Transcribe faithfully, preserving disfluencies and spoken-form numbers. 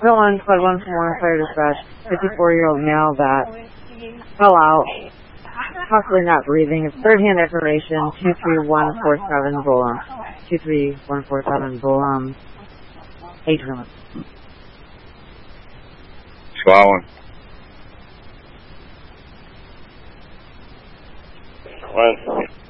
Bill one, Squad one from one Fire Dispatch. fifty-four-year-old male that fell out, possibly not breathing. It's third-hand information, two three one four seven Bolum. two three one four seven Bolum. Age limit. Squad one. One.